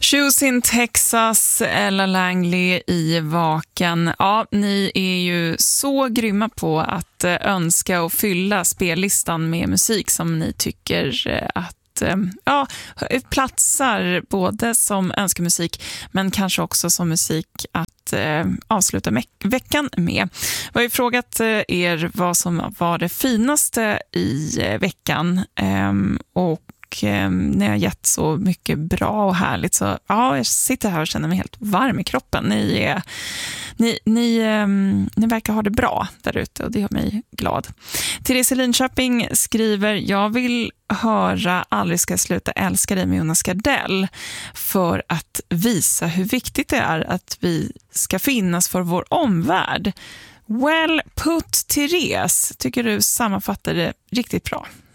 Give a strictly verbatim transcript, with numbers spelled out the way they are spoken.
Shoes in Texas, Ella Langley i Vaken. Ja, ni är ju så grymma på att önska och fylla spellistan med musik som ni tycker att ja, platsar både som önskemusik men kanske också som musik att eh, avsluta me- veckan med. Vi har ju frågat er vad som var det finaste i eh, veckan eh, och eh, när jag gett så mycket bra och härligt så ja, jag sitter här och känner mig helt varm i kroppen. Ni, är, ni, ni, eh, ni verkar ha det bra där ute och det gör mig glad. Therese Linköping skriver: jag vill höra Aldrig ska sluta älska dig med Jonas Gardell för att visa hur viktigt det är att vi ska finnas för vår omvärld. Well put, Therese. Tycker du sammanfattar det riktigt bra.